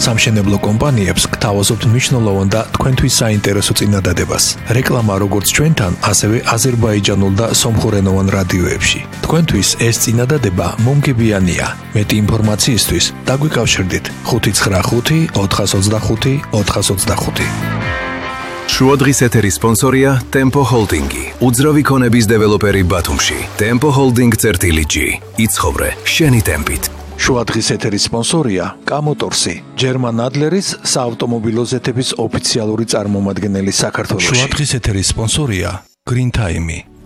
სამშენებლო კომპანიებს გთავაზობთ მნიშვნელოვან და თქვენთვის საინტერესო წინადადებას. რეკლამა როგორც ჩვენთან, ასევე აზერბაიჯანულ და სომხურენოვან რადიოებში. თქვენთვის ეს წინადადება მომგებიანია. მეტი ინფორმაციისთვის დაგვიკავშირდით 595 425 425. შუადღის ეთერის სპონსორია Tempo Holding-ი, უძრავი ქონების დეველოპერი ბათუმში. Tempo Holding-G. იცხოვრე შენი ტემპით. შუადღის ეთერის სპონსორია კამოტორსი, ჯერმან ადლერის საავტომობილო ზეთების ოფიციალური წარმომადგენელი საქართველოში. შუადღის ეთერის სპონსორია Green Time-ი,